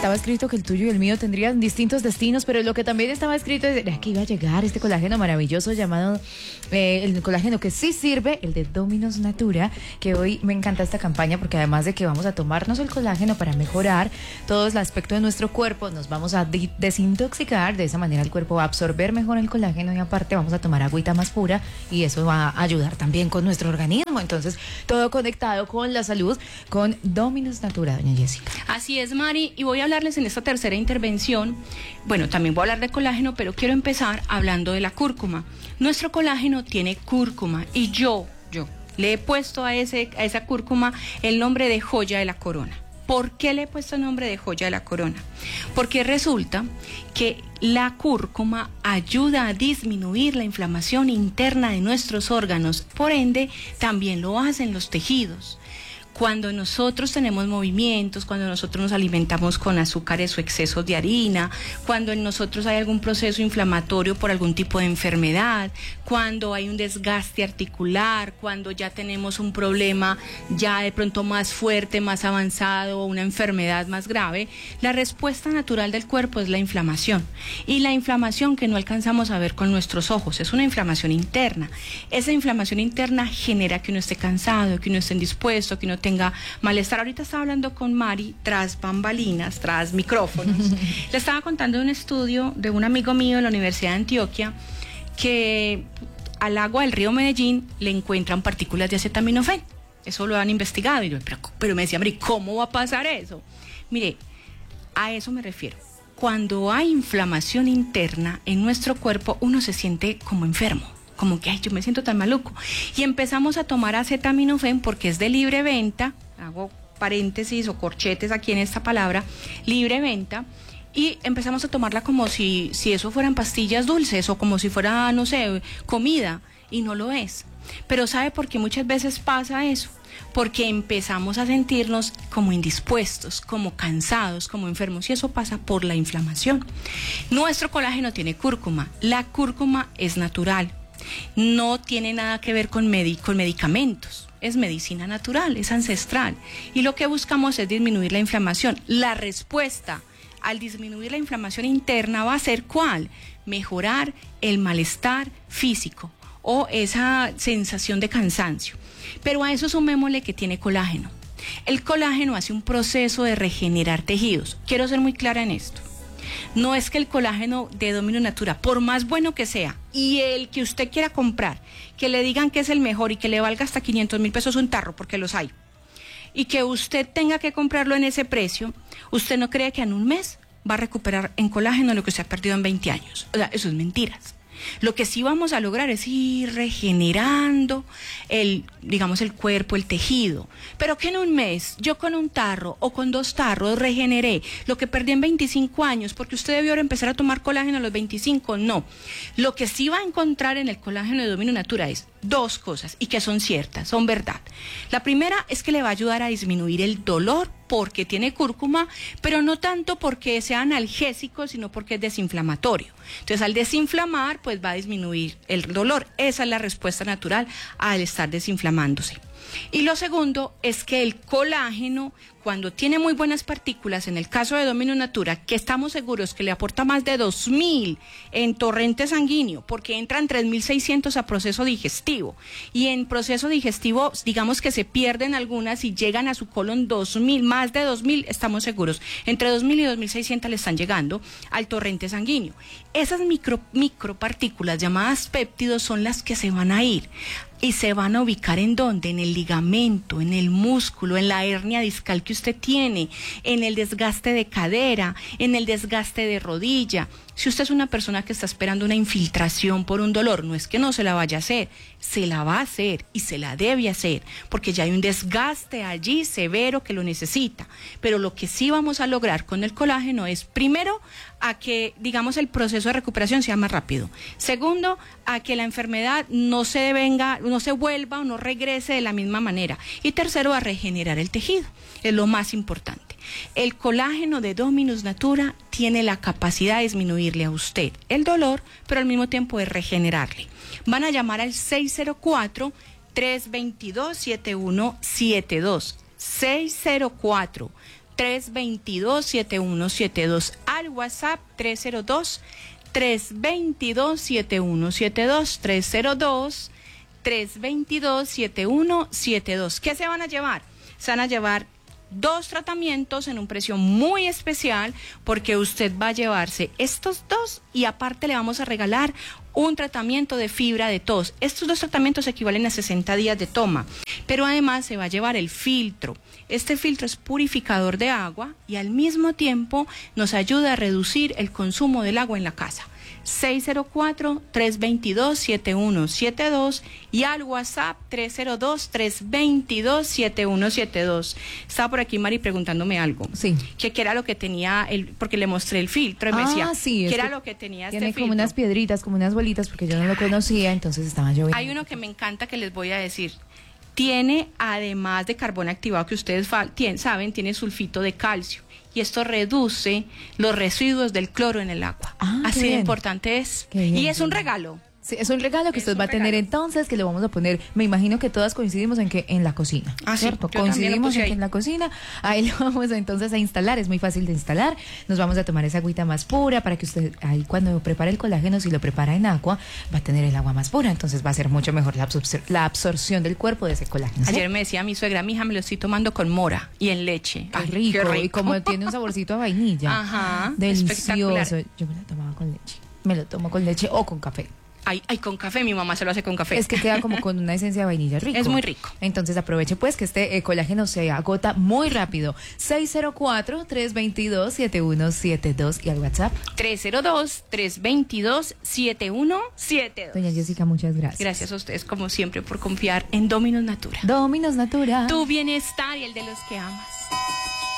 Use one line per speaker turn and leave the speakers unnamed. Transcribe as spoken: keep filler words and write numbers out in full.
estaba escrito que el tuyo y el mío tendrían distintos destinos, pero lo que también estaba escrito era que iba a llegar este colágeno maravilloso llamado eh, el colágeno que sí sirve, el de Dominus Natura, que hoy me encanta esta campaña porque además de que vamos a tomarnos el colágeno para mejorar todo el aspecto de nuestro cuerpo, nos vamos a de- desintoxicar, de esa manera el cuerpo va a absorber mejor el colágeno y aparte vamos a tomar agüita más pura y eso va a ayudar también con nuestro organismo. Entonces, todo conectado con la salud, con Dominus Natura, doña Jessica.
Así es, Mari, y voy a hablarles en esta tercera intervención, bueno, también voy a hablar de colágeno, pero quiero empezar hablando de la cúrcuma. Nuestro colágeno tiene cúrcuma y yo, yo, le he puesto a, ese, a esa cúrcuma el nombre de joya de la corona. ¿Por qué le he puesto el nombre de joya de la corona? Porque resulta que la cúrcuma ayuda a disminuir la inflamación interna de nuestros órganos, por ende también lo hacen los tejidos. Cuando nosotros tenemos movimientos, cuando nosotros nos alimentamos con azúcares o excesos de harina, cuando en nosotros hay algún proceso inflamatorio por algún tipo de enfermedad, cuando hay un desgaste articular, cuando ya tenemos un problema ya de pronto más fuerte, más avanzado, o una enfermedad más grave, la respuesta natural del cuerpo es la inflamación. Y la inflamación que no alcanzamos a ver con nuestros ojos, es una inflamación interna. Esa inflamación interna genera que uno esté cansado, que uno esté indispuesto, que uno tenga malestar. Ahorita estaba hablando con Mari tras bambalinas, tras micrófonos. Le estaba contando de un estudio de un amigo mío en la Universidad de Antioquia que al agua del río Medellín le encuentran partículas de acetaminofén. Eso lo han investigado. Y yo, pero, pero me decía, Mari, ¿cómo va a pasar eso? Mire, a eso me refiero. Cuando hay inflamación interna en nuestro cuerpo, uno se siente como enfermo. Como que, ay, yo me siento tan maluco. Y empezamos a tomar acetaminofén porque es de libre venta, hago paréntesis o corchetes aquí en esta palabra, libre venta, y empezamos a tomarla como si, si eso fueran pastillas dulces o como si fuera, no sé, comida, y no lo es. Pero ¿sabe por qué muchas veces pasa eso? Porque empezamos a sentirnos como indispuestos, como cansados, como enfermos, y eso pasa por la inflamación. Nuestro colágeno tiene cúrcuma. La cúrcuma es natural. No tiene nada que ver con, medi- con medicamentos, es medicina natural, es ancestral. Y lo que buscamos es disminuir la inflamación. La respuesta al disminuir la inflamación interna va a ser ¿cuál? Mejorar el malestar físico o esa sensación de cansancio. Pero a eso sumémosle que tiene colágeno. El colágeno hace un proceso de regenerar tejidos. Quiero ser muy clara en esto. No es que el colágeno de Dominus Natura, por más bueno que sea, y el que usted quiera comprar, que le digan que es el mejor y que le valga hasta quinientos mil pesos un tarro, porque los hay, y que usted tenga que comprarlo en ese precio, usted no cree que en un mes va a recuperar en colágeno lo que usted ha perdido en veinte años. O sea, eso es mentiras. Lo que sí vamos a lograr es ir regenerando el, digamos, el cuerpo, el tejido. Pero que en un mes, yo con un tarro o con dos tarros regeneré lo que perdí en veinticinco años, porque usted debió empezar a tomar colágeno a los veinticinco, no. Lo que sí va a encontrar en el colágeno de Dominus Natura es dos cosas, y que son ciertas, son verdad. La primera es que le va a ayudar a disminuir el dolor porque tiene cúrcuma, pero no tanto porque sea analgésico, sino porque es desinflamatorio. Entonces, al desinflamar, pues va a disminuir el dolor. Esa es la respuesta natural al estar desinflamándose. Y lo segundo es que el colágeno, cuando tiene muy buenas partículas, en el caso de Dominus Natura, que estamos seguros que le aporta más de dos mil en torrente sanguíneo, porque entran tres mil seiscientos a proceso digestivo, y en proceso digestivo, digamos que se pierden algunas y llegan a su colon dos mil, más de dos mil, estamos seguros, entre dos mil y dos mil seiscientos le están llegando al torrente sanguíneo. Esas micro, micropartículas llamadas péptidos son las que se van a ir. ¿Y se van a ubicar en dónde? En el ligamento, en el músculo, en la hernia discal que usted tiene, en el desgaste de cadera, en el desgaste de rodilla. Si usted es una persona que está esperando una infiltración por un dolor, no es que no se la vaya a hacer, se la va a hacer y se la debe hacer, porque ya hay un desgaste allí severo que lo necesita. Pero lo que sí vamos a lograr con el colágeno es, primero, a que, digamos, el proceso de recuperación sea más rápido. Segundo, a que la enfermedad no se venga, no se vuelva o no regrese de la misma manera. Y tercero, a regenerar el tejido. Es lo más importante. El colágeno de Dominus Natura tiene la capacidad de disminuirle a usted el dolor, pero al mismo tiempo de regenerarle. Van a llamar al seis cero cuatro, tres dos dos, siete uno siete dos. seis cero cuatro, tres dos dos, siete uno siete dos, al WhatsApp tres cero dos, tres dos dos, siete uno siete dos, tres cero dos, tres dos dos, siete uno siete dos. ¿Qué se van a llevar? Se van a llevar dos tratamientos en un precio muy especial, porque usted va a llevarse estos dos y aparte le vamos a regalar un tratamiento de fibra de tos. Estos dos tratamientos equivalen a sesenta días de toma, pero además se va a llevar el filtro. Este filtro es purificador de agua y al mismo tiempo nos ayuda a reducir el consumo del agua en la casa. seis cero cuatro, tres dos dos, siete uno siete dos y al WhatsApp tres cero dos, tres dos dos, siete uno siete dos. Estaba por aquí Mari preguntándome algo.
Sí.
Que qué era lo que tenía, el, porque le mostré el filtro y me
Ah,
decía,
sí,
¿qué
es
era
que
lo que tenía este
Tiene
filtro?
como unas piedritas, como unas bolitas, porque yo no lo conocía, entonces estaba yo viendo.
Hay uno que me encanta que les voy a decir. Tiene, además de carbón activado, que ustedes fa- tien- saben, tiene sulfito de calcio. Y esto reduce los residuos del cloro en el agua.
Ah, qué
Así de
bien.
importante es.
Qué bien,
Y es un
qué bien.
regalo.
Sí, es un regalo que
Es
usted
un
va a tener
regalo.
entonces, que lo vamos a poner, me imagino que todas coincidimos en que en la cocina,
Ah, sí,
¿cierto?
yo también lo
Coincidimos
puse
en
ahí.
que en la cocina, ahí lo vamos a, entonces a instalar, es muy fácil de instalar, nos vamos a tomar esa agüita más pura para que usted, ahí cuando prepare el colágeno, si lo prepara en agua, va a tener el agua más pura, entonces va a ser mucho mejor la, absor- la absorción del cuerpo de ese colágeno. ¿sí?
Ayer me decía mi suegra, mija, me lo estoy tomando con mora y en leche.
Qué
Ay,
rico, y como tiene un saborcito a vainilla,
Ajá,
delicioso,
espectacular.
yo me la tomaba con leche, me lo tomo con leche o con café.
Ay, ay, con café, mi mamá se lo hace con café.
Es que queda como con una esencia de vainilla rico.
Es muy rico.
Entonces aproveche pues que este eh, colágeno se agota muy rápido. seis cero cuatro, tres dos dos, siete uno siete dos y al WhatsApp.
tres cero dos, tres dos dos, siete uno siete dos.
Doña Jessica, muchas gracias.
Gracias a ustedes, como siempre, por confiar en Dominos Natura.
Dominos Natura.
Tu bienestar y el de los que amas.